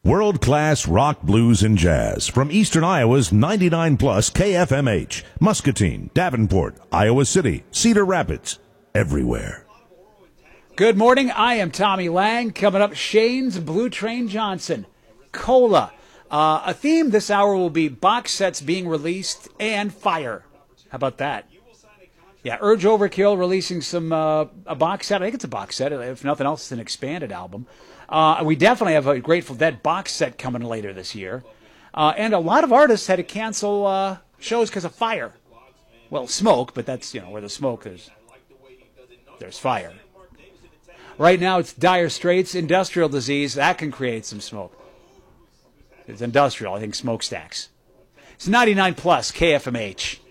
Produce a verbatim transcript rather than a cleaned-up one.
World-class rock, blues, and jazz from Eastern Iowa's ninety-nine plus K F M H, Muscatine, Davenport, Iowa City, Cedar Rapids, everywhere. Good morning. I am Tommy Lang. Coming up, Shane's Blue Train Johnson. Cola. Uh, a theme this hour will be box sets being released and fire. How about that? Yeah, Urge Overkill releasing some uh, a box set. I think it's a box set. If nothing else, it's an expanded album. Uh, we definitely have a Grateful Dead box set coming later this year. Uh, and a lot of artists had to cancel uh, shows because of fire. Well, smoke, but that's, you know, where the smoke is, there's fire. Right now it's dire straits, industrial disease. That can create some smoke. It's industrial, I think smokestacks. It's ninety-nine plus K F M H.